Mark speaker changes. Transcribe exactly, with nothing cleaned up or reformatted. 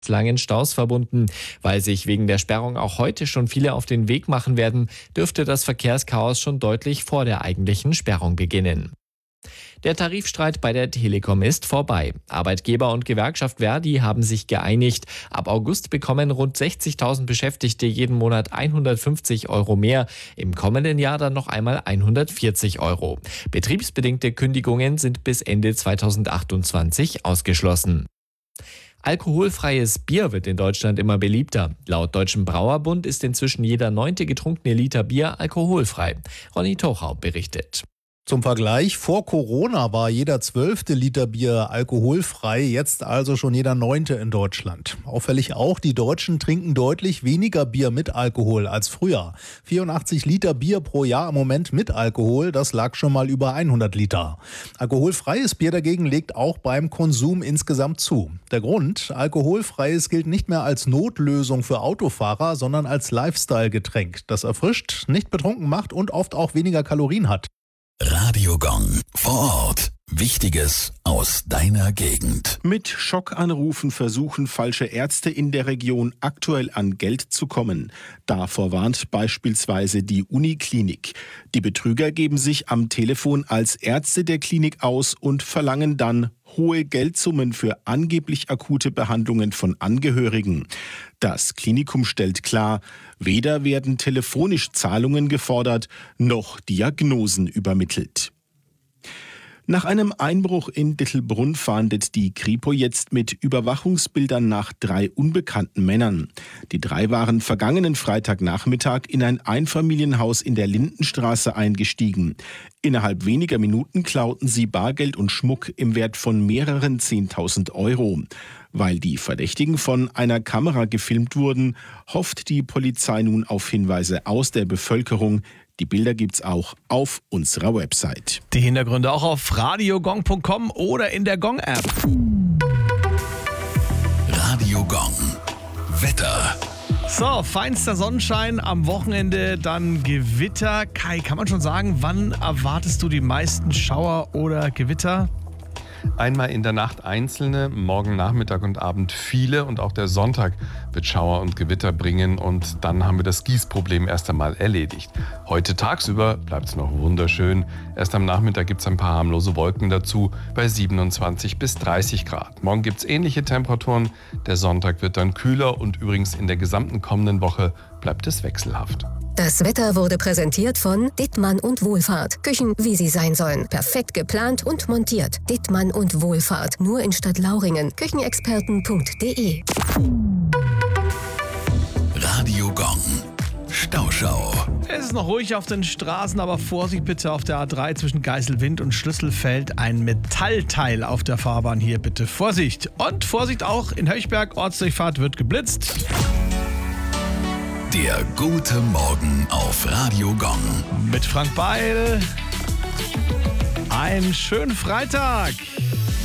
Speaker 1: langen Staus verbunden. Weil sich wegen der Sperrung auch heute schon viele auf den Weg machen werden, dürfte das Verkehrschaos schon deutlich vor der eigentlichen Sperrung beginnen. Der Tarifstreit bei der Telekom ist vorbei. Arbeitgeber und Gewerkschaft ver.di haben sich geeinigt. Ab August bekommen rund sechzigtausend Beschäftigte jeden Monat hundertfünfzig Euro mehr. Im kommenden Jahr dann noch einmal hundertvierzig Euro. Betriebsbedingte Kündigungen sind bis Ende zweitausendachtundzwanzig ausgeschlossen. Alkoholfreies Bier wird in Deutschland immer beliebter. Laut Deutschem Brauerbund ist inzwischen jeder neunte getrunkene Liter Bier alkoholfrei. Ronny Tochau berichtet.
Speaker 2: Zum Vergleich, vor Corona war jeder zwölfte Liter Bier alkoholfrei, jetzt also schon jeder neunte in Deutschland. Auffällig auch, die Deutschen trinken deutlich weniger Bier mit Alkohol als früher. vierundachtzig Liter Bier pro Jahr im Moment mit Alkohol, das lag schon mal über hundert Liter. Alkoholfreies Bier dagegen legt auch beim Konsum insgesamt zu. Der Grund, alkoholfreies gilt nicht mehr als Notlösung für Autofahrer, sondern als Lifestyle-Getränk, das erfrischt, nicht betrunken macht und oft auch weniger Kalorien hat.
Speaker 3: Radio Gong vor Ort. Wichtiges aus deiner Gegend.
Speaker 4: Mit Schockanrufen versuchen falsche Ärzte in der Region aktuell an Geld zu kommen. Davor warnt beispielsweise die Uniklinik. Die Betrüger geben sich am Telefon als Ärzte der Klinik aus und verlangen dann hohe Geldsummen für angeblich akute Behandlungen von Angehörigen. Das Klinikum stellt klar, weder werden telefonisch Zahlungen gefordert, noch Diagnosen übermittelt. Nach einem Einbruch in Dittelbrunn fahndet die Kripo jetzt mit Überwachungsbildern nach drei unbekannten Männern. Die drei waren vergangenen Freitagnachmittag in ein Einfamilienhaus in der Lindenstraße eingestiegen. Innerhalb weniger Minuten klauten sie Bargeld und Schmuck im Wert von mehreren zehntausend Euro. Weil die Verdächtigen von einer Kamera gefilmt wurden, hofft die Polizei nun auf Hinweise aus der Bevölkerung. Die Bilder gibt's auch auf unserer Website.
Speaker 5: Die Hintergründe auch auf radiogong punkt com oder in der Gong-App.
Speaker 3: Radio Gong. Wetter.
Speaker 5: So, feinster Sonnenschein, am Wochenende dann Gewitter. Kai, kann man schon sagen, wann erwartest du die meisten Schauer oder Gewitter?
Speaker 6: Einmal in der Nacht einzelne, morgen Nachmittag und Abend viele und auch der Sonntag wird Schauer und Gewitter bringen und dann haben wir das Gießproblem erst einmal erledigt. Heute tagsüber bleibt es noch wunderschön. Erst am Nachmittag gibt es ein paar harmlose Wolken dazu bei siebenundzwanzig bis dreißig Grad. Morgen gibt es ähnliche Temperaturen, der Sonntag wird dann kühler und übrigens in der gesamten kommenden Woche bleibt es wechselhaft.
Speaker 7: Das Wetter wurde präsentiert von Dittmann und Wohlfahrt. Küchen, wie sie sein sollen. Perfekt geplant und montiert. Dittmann und Wohlfahrt. Nur in Stadtlauringen. Küchenexperten punkt de.
Speaker 3: Radio Gong. Stauschau.
Speaker 5: Es ist noch ruhig auf den Straßen, aber Vorsicht bitte auf der A drei zwischen Geiselwind und Schlüsselfeld. Ein Metallteil auf der Fahrbahn hier, bitte Vorsicht. Und Vorsicht auch in Höchberg, Ortsdurchfahrt wird geblitzt.
Speaker 3: Der gute Morgen auf Radio Gong.
Speaker 5: Mit Frank Beil. Einen schönen Freitag.